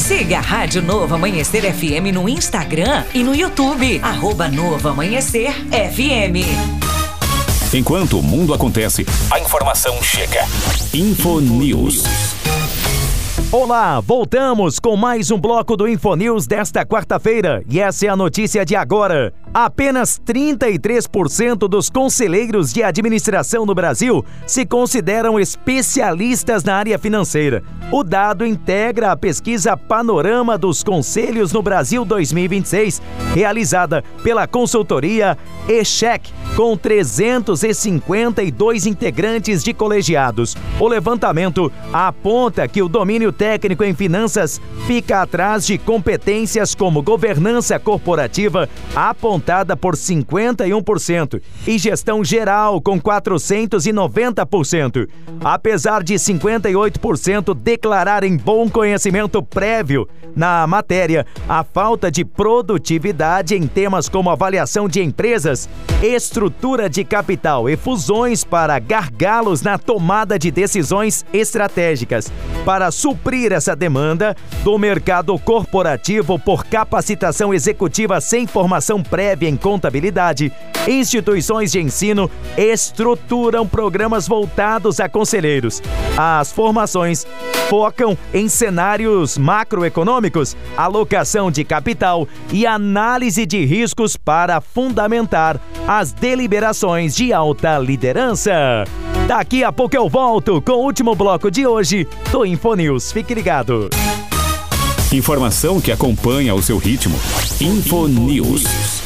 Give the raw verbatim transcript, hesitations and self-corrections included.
Siga a Rádio Novo Amanhecer F M no Instagram e no YouTube, arroba Novo Amanhecer F M. Enquanto o mundo acontece, a informação chega. Infonews. Olá, voltamos com mais um bloco do Infonews desta quarta-feira e essa é a notícia de agora. Apenas trinta e três por cento dos conselheiros de administração no Brasil se consideram especialistas na área financeira. O dado integra a pesquisa Panorama dos Conselhos no Brasil dois mil e vinte e seis, realizada pela consultoria E-Check, com trezentos e cinquenta e dois integrantes de colegiados. O levantamento aponta que o domínio técnico em finanças fica atrás de competências como governança corporativa, apontada por cinquenta e um por cento, e gestão geral, com quatrocentos e noventa por cento. Apesar de cinquenta e oito por cento declararem bom conhecimento prévio na matéria, a falta de produtividade em temas como avaliação de empresas, estrutura de capital e fusões para gargalos na tomada de decisões estratégicas. Para suprir essa demanda do mercado corporativo por capacitação executiva sem formação prévia em contabilidade, instituições de ensino estruturam programas voltados a conselheiros. As formações focam em cenários macroeconômicos, alocação de capital e análise de riscos para fundamentar as deliberações de alta liderança. Daqui a pouco eu volto com o último bloco de hoje do Infonews. Fique ligado. Informação que acompanha o seu ritmo. Infonews.